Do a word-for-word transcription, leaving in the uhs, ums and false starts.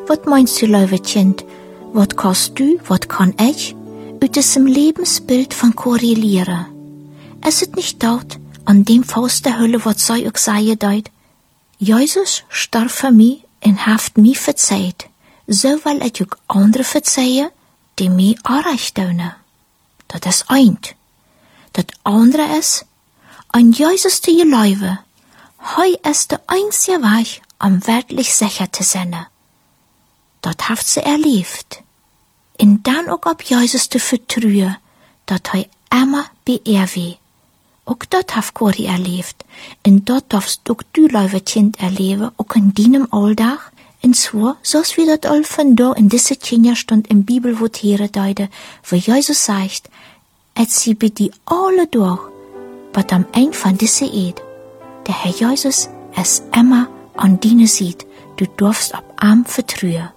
Wat meinst du, lieve Kind? Wat kannst du, wat kann ich, uit diesem Lebensbild von korrelieren? Ist es nicht dort, an dem Faust der Hölle, wat sei auch sei deut? Jesus starb für mich und haft mich verzeiht, so weil ich auch andere verzeihe, die mich auch recht tun. Das ist eint. Das andere ist, an Jesus zu geloven. Hei ist der einzige Weg, um wirklich sicher zu sein. Das hat sie erlebt. Und dann auch auf Jesus zu vertrauen, dass hei immer bei ihr wie. Auch das hat Cori erlebt. Und das darfst auch du, liebe Kind, erleben, auch in deinem Alltag. Und zwar, so wie das all von da in dieser Kinderstund im Bibel wo Tiere deute, wo Jesus sagt, als sie bei die alle durch, was am Ende von dieser Eid. Der Herr Jesus ist immer an deine Seite. Du darfst ab ihm vertrauen.